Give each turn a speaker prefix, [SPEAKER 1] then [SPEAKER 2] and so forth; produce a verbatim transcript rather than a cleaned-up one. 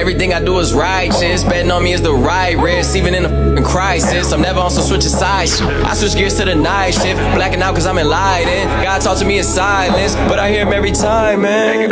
[SPEAKER 1] everything I do is righteous. Betting on me is the right risk, even in a f***ing crisis. I'm never on some switching sides. I switch gears to the night shift, blacking out cause I'm enlightened. God talk to me in silence, but I hear him every time, man.